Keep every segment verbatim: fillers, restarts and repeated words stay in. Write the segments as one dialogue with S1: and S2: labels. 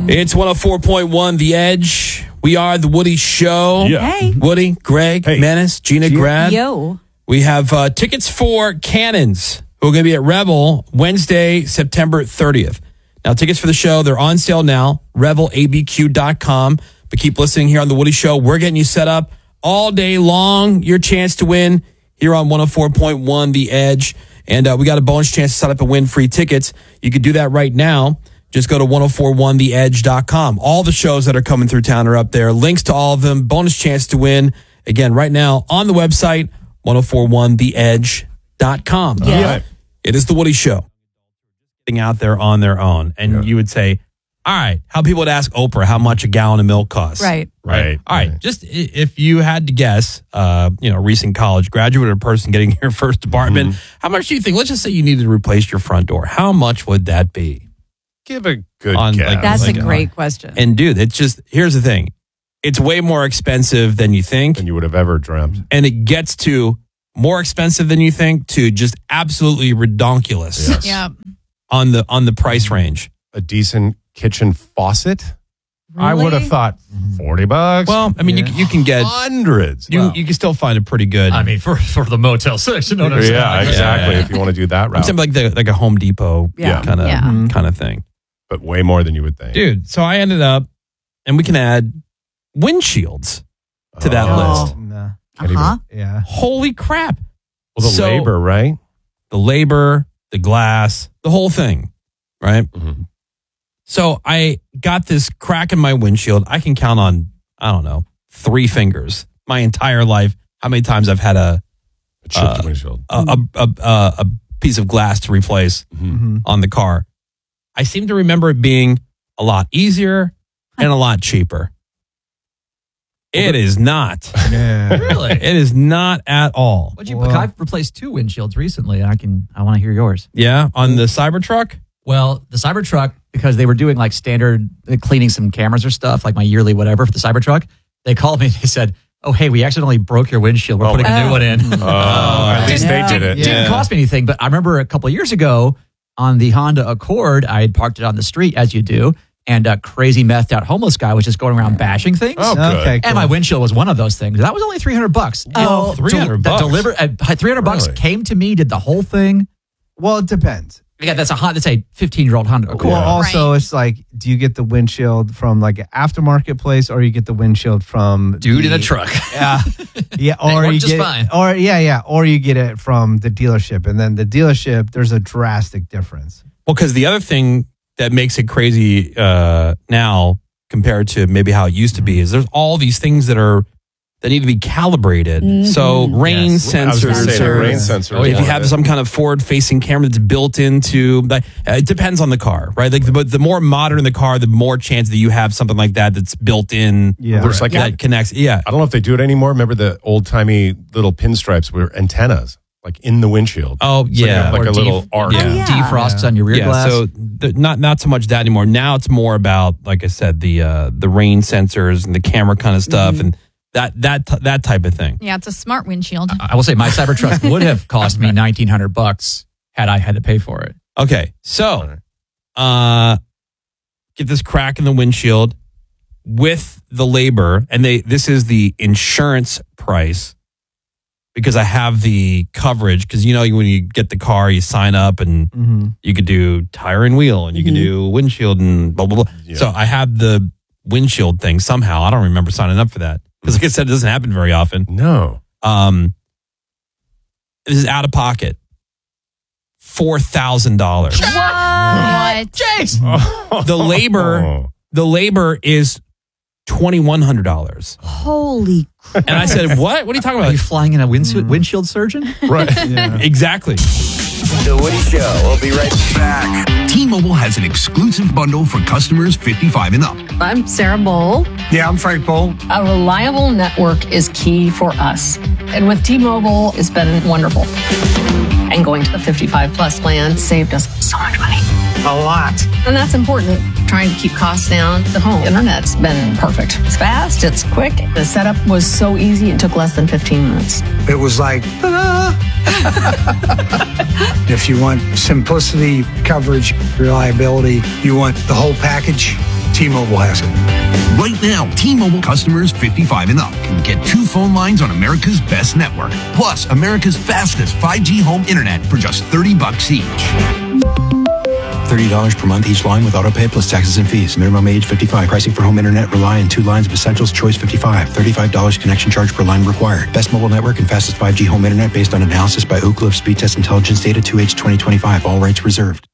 S1: It's one oh four point one The Edge. We are The Woody Show.
S2: Yeah.
S3: Hey.
S1: Woody, Greg,
S2: Hey.
S1: Menace, Gina, Grad.
S3: Yo.
S1: We have uh, tickets for Cannons, who are going to be at Revel Wednesday, September thirtieth. Now, tickets for the show, they're on sale now, revel a b q dot com. But keep listening here on The Woody Show. We're getting you set up all day long. Your chance to win here on one oh four point one The Edge. And uh, we got a bonus chance to set up and win free tickets. You could do that right now. Just go to ten forty-one the edge dot com. All the shows that are coming through town are up there. Links to all of them. Bonus chance to win. Again, right now on the website, ten forty-one the edge dot com.
S3: Yeah.
S2: Right.
S1: It is The Woody Show. Getting out there on their own. And
S2: Yeah.
S1: you would say, all right, how people would ask Oprah how much a gallon of milk costs.
S3: Right.
S2: Right.
S1: All right. Just i- if you had to guess, uh, you know, recent college graduate or person getting your first apartment, how much do you think? Let's just say you needed to replace your front door. How much would that be?
S2: Give a good
S1: On,
S2: guess.
S1: like,
S3: That's
S1: like,
S3: a great question.
S1: And dude, it's just, here's the thing. It's way more expensive than you think.
S2: than you would have ever dreamt.
S1: And it gets to more expensive than you think to just absolutely redonkulous
S2: Yes.
S3: yeah.
S1: on the on the price range.
S2: A decent kitchen faucet? I would have
S3: Really?
S2: thought forty bucks.
S1: Well, I mean, you, you can get,
S2: hundreds.
S1: you,
S4: Wow.
S1: you can still find it pretty good.
S4: I mean, for, for the Motel six, you know what I'm saying?
S2: yeah, exactly.
S1: Yeah.
S2: If you want to do that
S1: I'm
S2: route.
S1: saying like the like a Home Depot
S3: Yeah.
S1: kind of
S3: Yeah.
S1: kind of thing.
S2: But way more than you would think.
S1: Dude, so I ended up, and we can add windshields to that
S2: Oh.
S1: list.
S5: Nah.
S2: Can't even-
S3: Uh-huh.
S5: Yeah.
S1: Holy crap.
S2: Well, the
S1: So-
S2: labor, right?
S1: The labor, the glass, the whole thing, right?
S2: Mhm.
S1: So I got this crack in my windshield. I can count on, I don't know, three fingers my entire life. How many times I've had a
S2: A chipped
S1: Uh,
S2: windshield.
S1: a, a, a, a, a piece of glass to replace
S5: Mm-hmm.
S1: on the car. I seem to remember it being a lot easier and a lot cheaper. It is not.
S5: Yeah.
S4: Really?
S1: It is not at all.
S4: What'd you,
S5: Well-
S4: I've replaced two windshields recently, and I can I want to hear yours.
S1: Yeah, on the Cybertruck.
S4: Well, the Cybertruck, because they were doing like standard uh, cleaning some cameras or stuff, like my yearly whatever for the Cybertruck, they called me and they said, oh, hey, we accidentally broke your windshield. We're
S2: Oh.
S4: putting a new
S3: Oh.
S4: one in.
S2: Oh, at least they did it.
S4: It didn't cost me anything, but I remember a couple of years ago on the Honda Accord, I had parked it on the street, as you do, and a crazy methed out homeless guy was just going around bashing things.
S2: Oh, good.
S5: Okay.
S4: And my windshield was one of those things. That was only three hundred bucks.
S3: Oh,
S4: And
S1: three hundred
S4: that
S1: bucks.
S4: Deliver, uh, three hundred bucks
S2: Really?
S4: came to me, did the whole thing.
S5: Well, it depends.
S4: Yeah, that's a Honda, that's a fifteen year old Honda Accord.
S5: Well, also,
S3: Right.
S5: it's like, do you get the windshield from like an aftermarket place, or you get the windshield from
S4: Dude
S5: the,
S4: in a truck.
S5: Yeah, yeah,
S4: They
S5: or
S4: work
S5: you
S4: just
S5: get,
S4: fine.
S5: or yeah, yeah, or you get it from the dealership, and then the dealership, there's a drastic difference.
S1: Well, because the other thing that makes it crazy uh, now compared to maybe how it used to be is there's all these things that are that need to be calibrated. So rain
S4: Yes.
S2: I was going to
S1: sensors.
S2: say the
S1: or-
S2: rain sensor.
S4: Oh,
S2: is
S1: If you
S2: one of
S1: have
S2: it.
S1: some kind of forward-facing camera that's built into, like, uh, it depends on the car, right? Like, the, but the more modern the car, the more chance that you have something like that that's built in.
S5: Yeah.
S2: There's like
S1: that
S2: a-
S1: connects. Yeah,
S2: I don't know if they do it anymore. Remember the old timey little pinstripes were antennas, like in the windshield.
S1: Oh,
S2: It's like a-
S1: yeah.
S2: like
S4: Or
S2: a, little
S4: def-
S2: arc.
S1: Yeah.
S3: yeah.
S4: Defrosts on your rear
S1: yeah.
S4: glass.
S1: So the, not not so much that anymore. Now it's more about, like I said, the uh, the rain sensors and the camera kind of stuff and that that t- that type of thing.
S6: Yeah, it's a smart windshield.
S4: I will say my Cybertruck would have cost me nineteen hundred bucks had I had to pay for it.
S1: Okay, so uh, get this crack in the windshield with the labor, and they this is the insurance price because I have the coverage. Because you know when you get the car, you sign up and
S5: Mm-hmm.
S1: you could do tire and wheel, and you can do windshield and blah blah blah.
S2: Yeah.
S1: So I have the windshield thing somehow. I don't remember signing up for that because, like I said, it doesn't happen very often.
S2: No.
S1: Um, this is out of pocket, four thousand dollars.
S6: What?
S1: The labor,
S2: Oh.
S1: the labor is twenty one hundred dollars.
S3: Holy crap.
S1: And I said, "What? What are you talking
S4: Are you
S1: about?"
S4: flying in a windshield, windshield surgeon?
S2: Right.
S5: Yeah.
S1: Exactly.
S7: The Woody Show. We'll be right back.
S8: T-Mobile has an exclusive bundle for customers fifty-five and up.
S9: I'm Sarah Bowl.
S10: Yeah, I'm Frank Bowl.
S9: A reliable network is key for us. And with T-Mobile, it's been wonderful. And going to the fifty-five plus plan saved us so much money.
S10: A lot.
S9: And that's important. Trying to keep costs down. The home internet's been perfect. It's fast, it's quick. The setup was so easy, it took less than fifteen minutes.
S10: It was like, ta-da! If you want simplicity, coverage, reliability, you want the whole package, T-Mobile has it.
S8: Right now, T-Mobile customers fifty-five and up can get two phone lines on America's best network, plus America's fastest five G home internet for just thirty bucks each.
S11: thirty dollars per month each line with autopay plus taxes and fees. Minimum age fifty-five. Pricing for home internet rely on two lines of Essentials Choice fifty-five. thirty-five dollars connection charge per line required. Best mobile network and fastest five G home internet based on analysis by Ookla of Speed Test Intelligence Data two H twenty twenty-five. All rights reserved.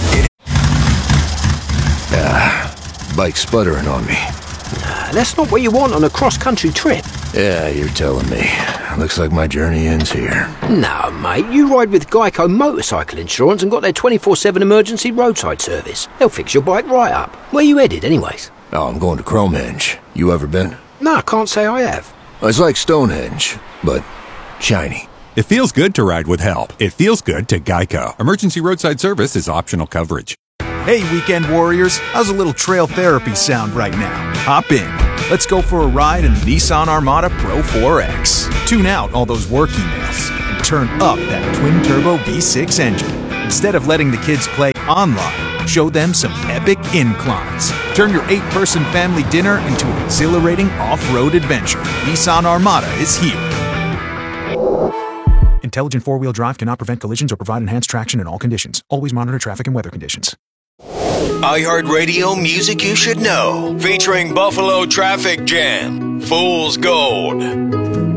S7: Ah, bike's sputtering on me.
S12: Nah, that's not what you want on a cross-country trip.
S7: Yeah, you're telling me. Looks like my journey ends here.
S12: No, mate, you ride with Geico Motorcycle Insurance and got their twenty-four seven emergency roadside service. They'll fix your bike right up. Where you headed, anyways?
S7: Oh, I'm going to Cromehenge. You ever been?
S12: No, I can't say I have.
S7: It's like Stonehenge, but shiny.
S13: It feels good to ride with help. It feels good to Geico. Emergency roadside service is optional coverage.
S14: Hey, weekend warriors, how's a little trail therapy sound right now? Hop in. Let's go for a ride in the Nissan Armada Pro four X. Tune out all those work emails and turn up that twin-turbo V six engine. Instead of letting the kids play online, show them some epic inclines. Turn your eight-person family dinner into an exhilarating off-road adventure. Nissan Armada is here. Intelligent four-wheel drive cannot prevent collisions or provide enhanced traction in all conditions. Always monitor traffic and weather conditions.
S7: iHeartRadio Music You Should Know, featuring Buffalo Traffic Jam, Fool's Gold.